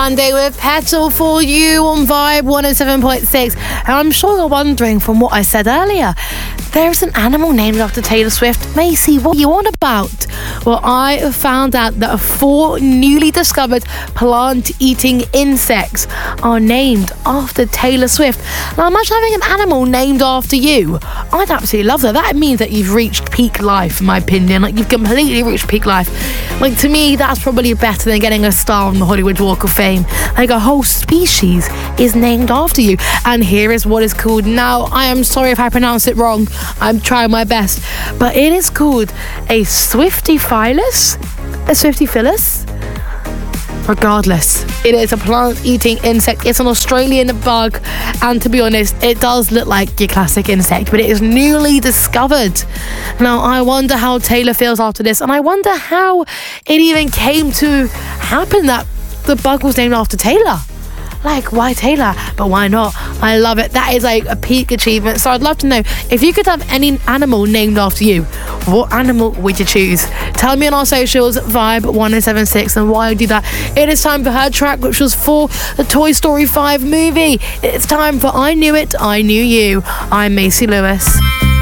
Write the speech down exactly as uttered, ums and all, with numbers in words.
Monday with Petal for you on Vibe one oh seven point six. And I'm sure you're wondering from what I said earlier, there's an animal named after Taylor Swift. Macy, what are you on about? Well, I have found out that four newly discovered plant-eating insects are named after Taylor Swift. Now, imagine having an animal named after you. I'd absolutely love that. That means that you've reached peak life, in my opinion. Like, you've completely reached peak life. Like, to me, that's probably better than getting a star on the Hollywood Walk of Fame. Like, a whole species is named after you. And here is what it's called. Now, I am sorry if I pronounce it wrong. I'm trying my best. But it is called a Swiftophilus? A Swiftophilus? Regardless, it is a plant-eating insect. It's an Australian bug, and to be honest, it does look like your classic insect, but it is newly discovered. Now, I wonder how Taylor feels after this, and I wonder how it even came to happen that the bug was named after Taylor. Like, why Taylor? But why not? I love it. That is like a peak achievement. So I'd love to know, if you could have any animal named after you, what animal would you choose? Tell me on our socials, Vibe one oh seven six, and why you do that. It is time for her track, which was for the Toy Story five movie. It's time for I Knew It, I Knew You. I'm Macy Lewis.